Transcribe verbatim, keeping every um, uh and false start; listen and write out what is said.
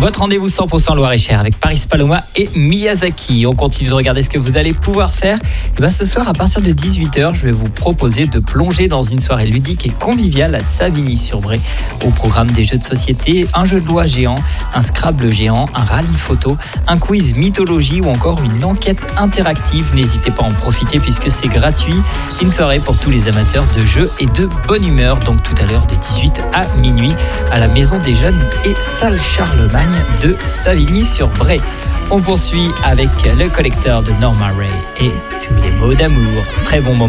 Votre rendez-vous cent pour cent Loir-et-Cher avec Paris Paloma et Miyazaki. On continue de regarder ce que vous allez pouvoir faire. Et bien ce soir, à partir de dix-huit heures, je vais vous proposer de plonger dans une soirée ludique et conviviale à Savigny-sur-Bray. Au programme des jeux de société, un jeu de loi géant, un Scrabble géant, un rallye photo, un quiz mythologie ou encore une enquête interactive. N'hésitez pas à en profiter puisque c'est gratuit. Une soirée pour tous les amateurs de jeux et de bonne humeur. Donc tout à l'heure de dix-huit à minuit à la Maison des Jeunes et Salle Charlemagne de Savigny-sur-Bray. On poursuit avec le collecteur de Norma Ray et tous les mots d'amour. Très bon moment.